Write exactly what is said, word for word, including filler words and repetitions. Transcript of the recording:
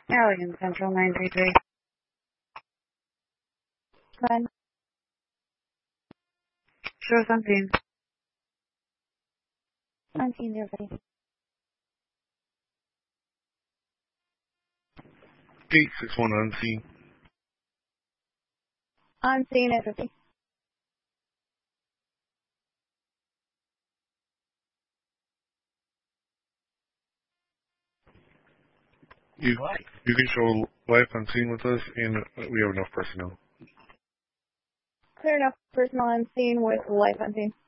Alien Central nine three three. Go ahead. Show us unseen. Unseen zero fifty. eight six one unseen. Unseen at fifty. You, you can show life unseen with us, and we have enough personnel. Clear enough personnel unseen with life unseen.